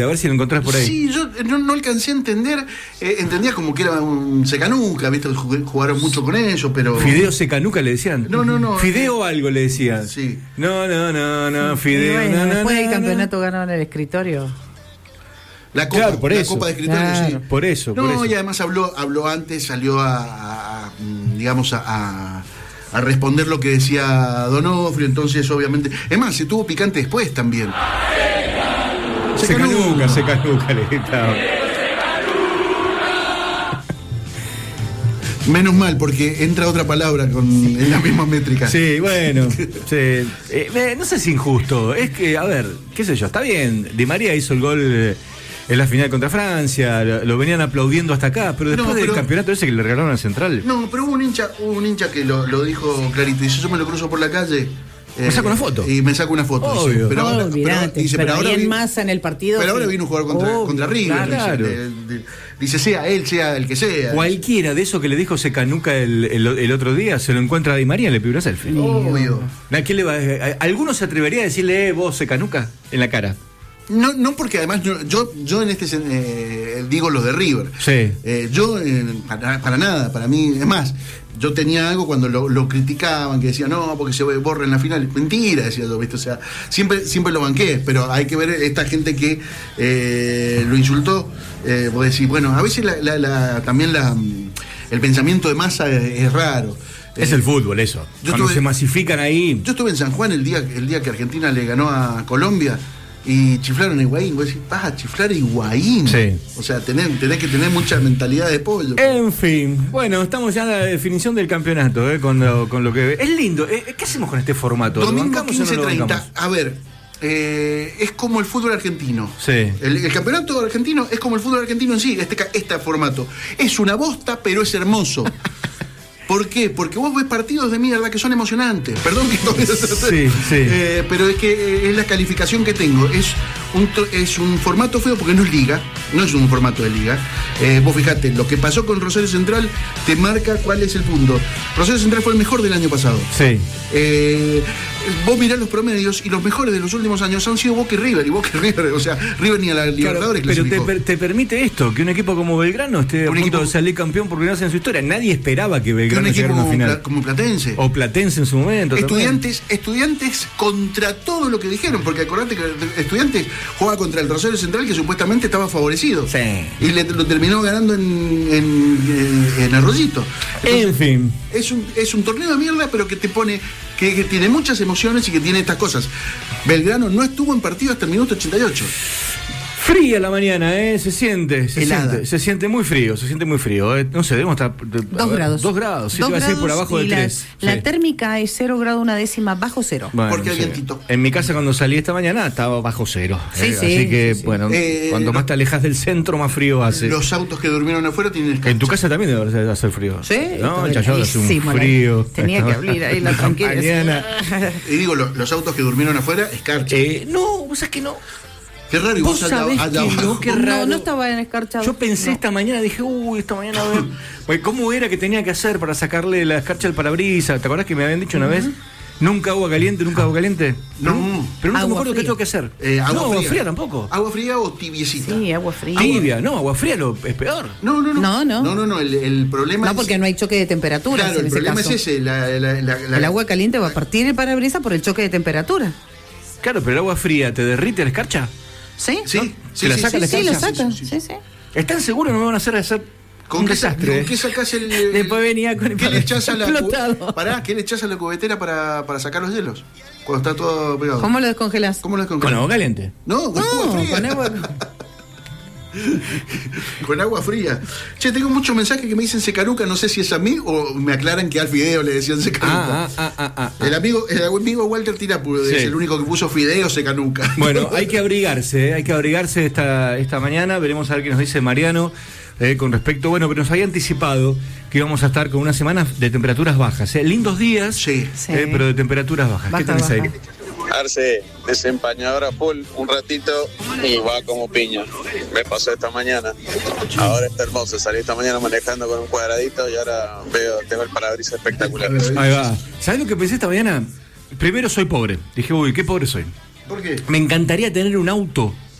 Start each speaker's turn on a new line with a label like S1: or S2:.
S1: a ver si lo encontrás por ahí.
S2: Sí, yo no alcancé a entender. Entendía como que era un secanuca, ¿viste? Jugaron mucho con ellos, pero.
S1: ¿Fideo secanuca le decían?
S2: No.
S1: ¿Fideo algo le decían?
S2: Sí.
S1: No, Fideo.
S3: Bueno,
S1: no,
S3: después del
S1: no,
S3: campeonato ganaron el escritorio.
S2: La copa,
S1: claro, por
S2: la
S1: eso.
S2: copa de escritorio,
S3: Claro.
S2: sí.
S1: Por eso.
S2: Y además habló antes, salió digamos, a responder lo que decía Donofrio, entonces obviamente. Es más, se tuvo picante después también.
S1: Secanuca le gritaba.
S2: Menos mal, porque entra otra palabra en la misma métrica.
S1: Sí, bueno. Sí. No sé si injusto. Es que, a ver, qué sé yo, está bien. Di María hizo el gol en la final contra Francia, lo venían aplaudiendo hasta acá, pero después del campeonato ese que le regalaron al Central.
S2: No, pero hubo un hincha que lo dijo clarito. Dice, yo me lo cruzo por la calle.
S1: Me saco una foto.
S2: Y me saco una foto.
S1: Obvio.
S2: Pero ahora,
S3: pero ahí en masa en el partido.
S2: Pero ahora vino a jugar contra River.
S1: Claro.
S2: Dice, sea él, sea el que sea.
S1: Cualquiera de eso que le dijo Secanuca el otro día, se lo encuentra a Di María y le pide una selfie.
S2: Obvio.
S1: ¿Qué le va ¿Alguno se atrevería a decirle, vos, Secanuca, en la cara?
S2: No, porque además yo en este digo los de River.
S1: Sí.
S2: Para nada, para mí, es más, yo tenía algo cuando lo criticaban, que decían, no, porque se borra en la final. Mentira, decía yo, ¿viste? O sea, siempre lo banqué, pero hay que ver esta gente que lo insultó. Vos decís, bueno, a veces también el pensamiento de masa es raro.
S1: Es el fútbol, eso. Cuando se masifican ahí.
S2: Yo estuve en San Juan el día que Argentina le ganó a Colombia. Y chiflaron a Higuaín. Vos decís, vas a chiflar a Higuaín.
S1: Sí.
S2: O sea, tenés que tener mucha mentalidad de pollo.
S1: En fin, bueno, estamos ya en la definición del campeonato, con lo que. Es lindo. ¿Qué hacemos con este formato?
S2: Domingo
S1: ¿Lo bancamos o no lo
S2: 15:30.
S1: bancamos?
S2: A ver, es como el fútbol argentino.
S1: Sí.
S2: El campeonato argentino es como el fútbol argentino en sí, este formato. Es una bosta, pero es hermoso. ¿Por qué? Porque vos ves partidos de mierda que son emocionantes. Perdón que esto
S1: Sí.
S2: pero es que es la calificación que tengo. Es un formato feo porque no es liga. No es un formato de liga. Vos fijate, lo que pasó con Rosario Central te marca cuál es el punto. Rosario Central fue el mejor del año pasado.
S1: Sí.
S2: Vos mirás los promedios y los mejores de los últimos años han sido Boca y River. Y Boca y River, o sea, River ni a la Libertadores
S1: claro, pero te permite esto, que un equipo como Belgrano esté a punto de salir campeón por primera vez en su historia. Nadie esperaba que Belgrano llegara a una final.
S2: Como Platense.
S1: O Platense en su momento.
S2: Estudiantes contra todo lo que dijeron, porque acordate que Estudiantes jugaba contra el Rosario Central, que supuestamente estaba favorecido.
S1: Sí.
S2: Y lo terminó ganando en Arroyito. Entonces,
S1: en fin.
S2: Es un torneo de mierda, pero que te pone. Que tiene muchas emociones y que tiene estas cosas. Belgrano no estuvo en partido hasta el minuto 88.
S1: Fría la mañana, se siente muy frío, no sé, debemos estar
S3: 2 grados.
S1: 2 grados, sí, te va a decir por abajo de 3.
S3: La térmica es 0 grado 1/10 bajo cero.
S1: Bueno,
S2: porque hay vientito.
S1: En mi casa cuando salí esta mañana estaba bajo 0.
S3: Sí,
S1: así que, bueno, cuanto más te alejas del centro, más frío hace.
S2: Los autos que durmieron afuera tienen escarcha.
S1: En tu casa también debe hacer frío.
S3: Sí.
S1: No, ya hace un frío.
S3: Tenía que abrir ahí la tranquilidad.
S2: Y digo, los autos que durmieron afuera, escarcha.
S1: No, vos sabés que no.
S2: Qué raro, y vos allá abajo.
S3: Qué raro. No estaba en escarcha.
S1: Yo pensé esta mañana, dije, esta mañana a ver, ¿cómo era que tenía que hacer para sacarle la escarcha al parabrisas? ¿Te acordás que me habían dicho una vez? ¿Nunca agua caliente?
S2: No.
S1: Pero nunca me acuerdo qué tengo que hacer. Agua fría tampoco.
S2: ¿Agua fría o tibiecita?
S3: Sí, agua fría.
S1: Tibia, agua fría es peor.
S2: No, el problema es...
S3: No, porque no hay choque de temperatura.
S2: Claro, el problema es ese.
S3: El agua caliente va a partir el parabrisas por el choque de temperatura.
S1: Claro, pero el agua fría, ¿te derrite la escarcha?
S3: ¿Sí?
S2: Sí.
S3: Sí,
S1: la saca la escarcha.
S3: lo sacan. Sí.
S1: ¿Están seguros que no me van a hacer un desastre?
S2: ¿Con qué sacás el...?
S3: Después venía con el
S2: ¿Qué le echás a
S3: explotado.
S2: ¿Qué le echás a la cubetera para sacar los hielos? Cuando está todo pegado.
S3: ¿Cómo lo descongelás?
S1: Con agua caliente.
S2: No, con agua fría.
S3: Con agua...
S2: Con agua fría. Che, tengo muchos mensajes que me dicen secanuca, no sé si es a mí o me aclaran que al Fideo le decían secanuca. El amigo Walter Tirapu es el único que puso Fideo secanuca.
S1: Bueno, hay que abrigarse esta mañana. Veremos a ver qué nos dice Mariano con respecto, pero nos había anticipado que íbamos a estar con una semana de temperaturas bajas. Lindos días,
S2: sí.
S1: Pero de temperaturas bajas. ¿Qué tenés ahí?
S4: Arce, desempañadora full un ratito y va como piña. Me pasó esta mañana. Ahora está hermoso. Salí esta mañana manejando con un cuadradito y ahora tengo el parabrisas espectacular.
S1: Ahí va. ¿Sabés lo que pensé esta mañana? Primero, soy pobre. Dije, qué pobre soy.
S2: ¿Por qué?
S1: Me encantaría tener un auto